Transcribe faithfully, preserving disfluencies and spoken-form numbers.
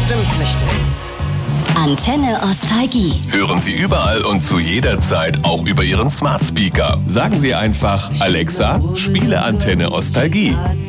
bestimmt nicht hin. Antenne Ostalgie. Hören Sie überall und zu jeder Zeit auch über Ihren Smart Speaker. Sagen Sie einfach: Alexa, spiele Antenne Ostalgie.